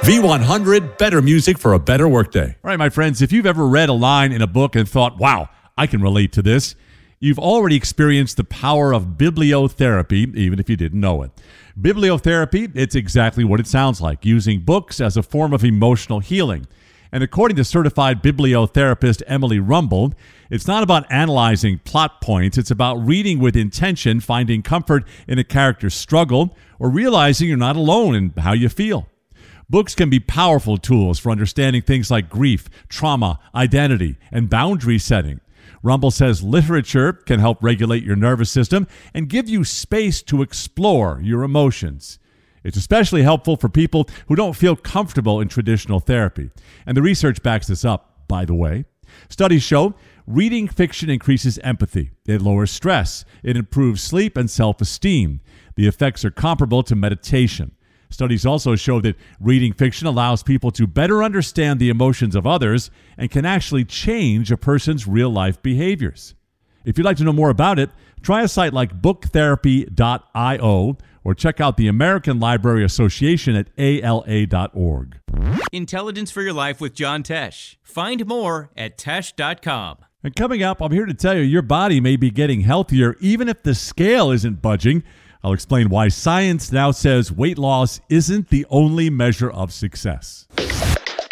V100, better music for a better workday. All right, my friends, if you've ever read a line in a book and thought, wow, I can relate to this, you've already experienced the power of bibliotherapy, even if you didn't know it. Bibliotherapy, it's exactly what it sounds like, using books as a form of emotional healing. And according to certified bibliotherapist Emily Rumble, it's not about analyzing plot points. It's about reading with intention, finding comfort in a character's struggle, or realizing you're not alone in how you feel. Books can be powerful tools for understanding things like grief, trauma, identity, and boundary setting. Rumble says literature can help regulate your nervous system and give you space to explore your emotions. It's especially helpful for people who don't feel comfortable in traditional therapy. And the research backs this up, by the way. Studies show reading fiction increases empathy. It lowers stress. It improves sleep and self-esteem. The effects are comparable to meditation. Studies also show that reading fiction allows people to better understand the emotions of others and can actually change a person's real-life behaviors. If you'd like to know more about it, try a site like booktherapy.io or check out the American Library Association at ala.org. Intelligence for Your Life with John Tesh. Find more at tesh.com. And coming up, I'm here to tell you your body may be getting healthier even if the scale isn't budging. I'll explain why science now says weight loss isn't the only measure of success.